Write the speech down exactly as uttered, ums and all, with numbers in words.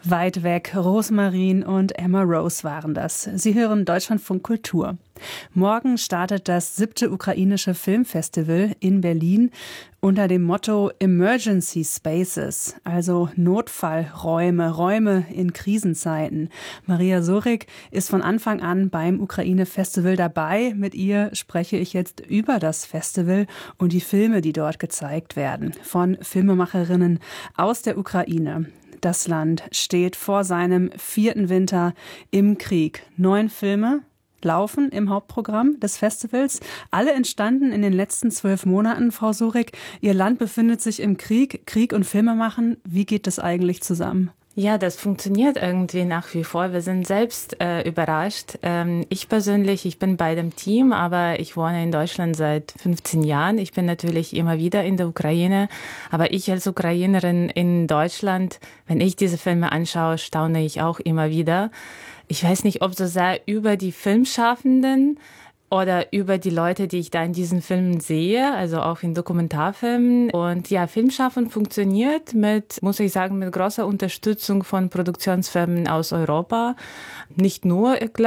Weit weg, Rosmarin und Emma Rose waren das. Sie hören Deutschlandfunk Kultur. Morgen startet das siebte ukrainische Filmfestival in Berlin unter dem Motto Emergency Spaces, also Notfallräume, Räume in Krisenzeiten. Maria Sorik ist von Anfang an beim Ukraine-Festival dabei. Mit ihr spreche ich jetzt über das Festival und die Filme, die dort gezeigt werden, von Filmemacherinnen aus der Ukraine. Das Land steht vor seinem vierten Winter im Krieg. Neun Filme laufen im Hauptprogramm des Festivals. Alle entstanden in den letzten zwölf Monaten. Frau Sorik, Ihr Land befindet sich im Krieg. Krieg und Filme machen, wie geht das eigentlich zusammen? Ja, das funktioniert irgendwie nach wie vor. Wir sind selbst äh, überrascht. Ähm, ich persönlich, ich bin bei dem Team, aber ich wohne in Deutschland seit fünfzehn Jahren. Ich bin natürlich immer wieder in der Ukraine, aber ich als Ukrainerin in Deutschland, wenn ich diese Filme anschaue, staune ich auch immer wieder. Ich weiß nicht, ob so sehr über die Filmschaffenden oder über die Leute, die ich da in diesen Filmen sehe, also auch in Dokumentarfilmen. Und ja, Filmschaffen funktioniert mit, muss ich sagen, mit großer Unterstützung von Produktionsfirmen aus Europa. Nicht nur, glaube